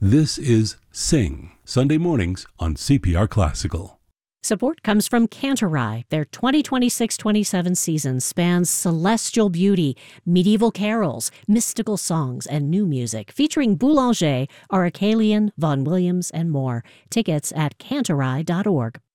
This is Sing, Sunday mornings on CPR Classical. Support comes from Cantorai. Their 2026-27 season spans celestial beauty, medieval carols, mystical songs, and new music, featuring Boulanger, Aracelian, Vaughan Williams, and more. Tickets at cantorai.org.